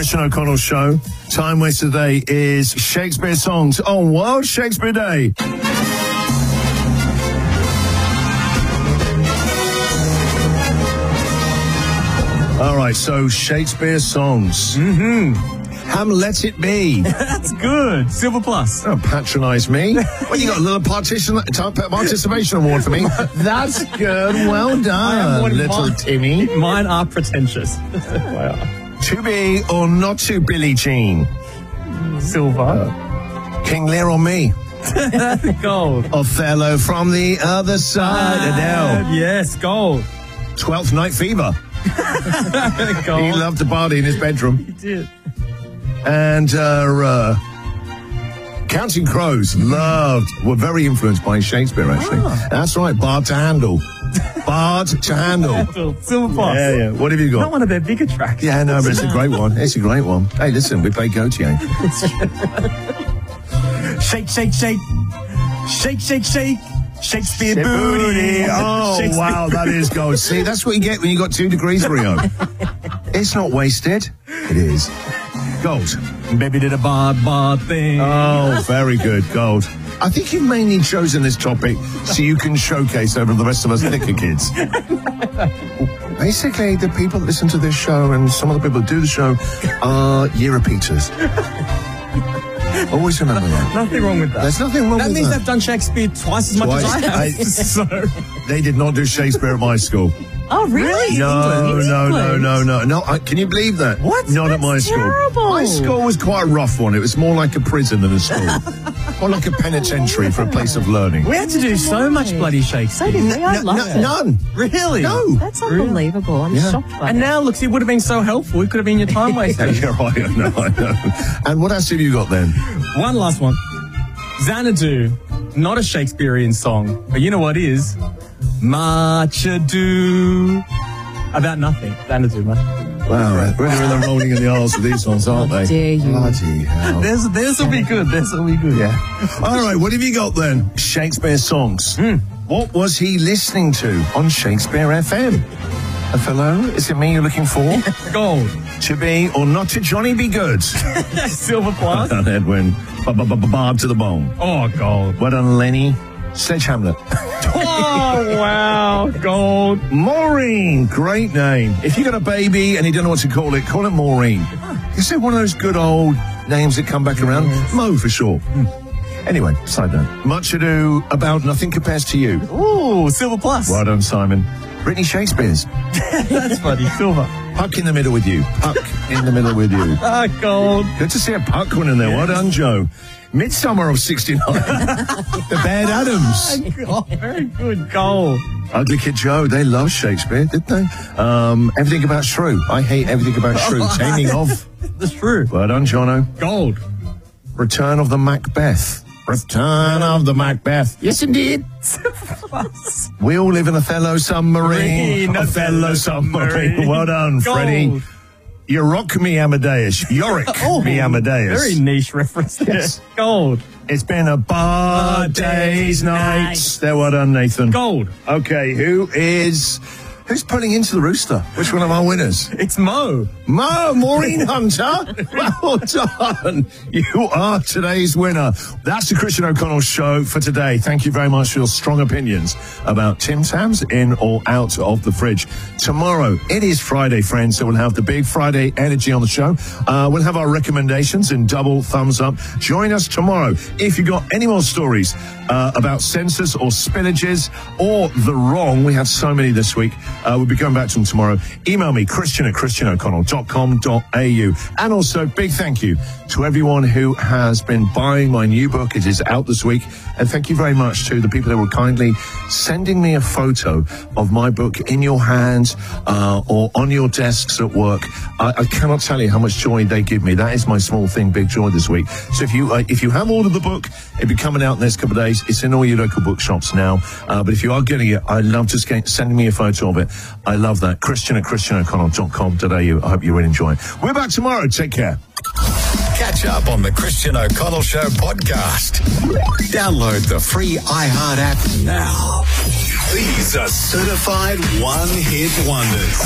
Christian O'Connell Show. Time waster today is Shakespeare songs on World Shakespeare Day. All right, so Shakespeare songs. Hamlet it be. That's good. Silver plus. Don't patronise me. Well, you got a little participation award for me. That's good. Well done, little Timmy. Mine are pretentious. Wow. To be or not to, Billie Jean? Silver. King Lear or me? Gold. Othello from the other side. Adele. Yes, gold. 12th Night Fever. Gold. He loved to party in his bedroom. He did. And Counting Crows were very influenced by Shakespeare, actually. That's right, Bard to Handle. Bard to Handle. Silver plus. Yeah. What have you got? Not one of their bigger tracks. Yeah, no, but it's a great one. It's a great one. Hey, listen, we play Gautier. Shake, shake, shake. Shake, shake, shake. Shakespeare booty. Oh, Shakespeare wow, that is gold. See, that's what you get when you got 2 degrees, Rio. It's not wasted. It is. Gold. Baby did a bard thing. Oh, very good. Gold. I think you've mainly chosen this topic so you can showcase over the rest of us thicker kids. Basically, the people that listen to this show and some of the people that do the show are year repeaters. Always remember that. Nothing wrong with that. There's nothing wrong with that. That means they've done Shakespeare twice as much as I have. So. They did not do Shakespeare at my school. Oh, really? No. Can you believe that? What? Not at my terrible. school. My school was quite a rough one. It was more like a prison than a school. Or like a penitentiary for a place of learning. We had to do so much bloody Shakespeare. So did we. I love it. None. Really? No. That's unbelievable. I'm shocked by And that. now, look, it would have been so helpful. It could have been your time waster. Yeah, right, I know. And what else have you got then? One last one. Xanadu, not a Shakespearean song, but you know what is? Much ado about nothing. Xanadu, man. Wow, really the rolling in the arse with these songs, aren't they? dare you. Bloody hell. This will be good. This will be good. Yeah. All right, what have you got then? Shakespeare songs. What was he listening to on Shakespeare FM? Hello, is it me you're looking for? Gold. To be or not to, Johnny be good. Silver plus. Well done, Edwin. Barb to the bone. Oh, gold. Well done, Lenny. Sledge Hamlet. Oh, wow. Gold. Maureen, great name. If you got a baby and you don't know what to call it Maureen. Is it one of those good old names that come back around? Mo for short. Anyway, side note. Much ado about nothing compares to you. Ooh, silver plus. Well done, Simon. Brittany Shakespeare's. That's funny. Silver. Puck in the middle with you. Puck in the middle with you. Ah, gold. Good to see a Puck one in there. Well done, Joe. Midsummer of 69. The Bad Adams. Oh, very good. Gold. Ugly Kid Joe. They love Shakespeare, didn't they? Everything About Shrew. I hate everything about Shrew. Taming of. That's true. Well done, Jono. Gold. Return of the Macbeth. Return of the Macbeth. Yes, indeed. We all live in Othello submarine. Othello submarine. Well done, Gold. Freddie. You rock me, Amadeus. Yorick me, Amadeus. Very niche reference there. Yes. Gold. It's been a bar days, nights. There, well done, Nathan. Gold. Okay, who's pulling into the rooster? Which one of our winners? It's Mo. Maureen Hunter. Well done. You are today's winner. That's the Christian O'Connell Show for today. Thank you very much for your strong opinions about Tim Tams in or out of the fridge. Tomorrow, it is Friday, friends, so we'll have the big Friday energy on the show. We'll have our recommendations in double thumbs up. Join us tomorrow. If you got any more stories about census or spillages or the wrong, we had so many this week. We'll be going back to them tomorrow. Email me, christian@christianoconnell.com.au. And also, big thank you to everyone who has been buying my new book. It is out this week. And thank you very much to the people that were kindly sending me a photo of my book in your hands or on your desks at work. I cannot tell you how much joy they give me. That is my small thing, big joy this week. So if you have ordered the book, it'll be coming out in the next couple of days. It's in all your local bookshops now. But if you are getting it, I'd love to send me a photo of it. I love that. christian@christianoconnell.com.au. I hope you really enjoy it. We're back tomorrow. Take care. Catch up on the Christian O'Connell Show podcast. Download the free iHeart app now. These are certified one-hit wonders.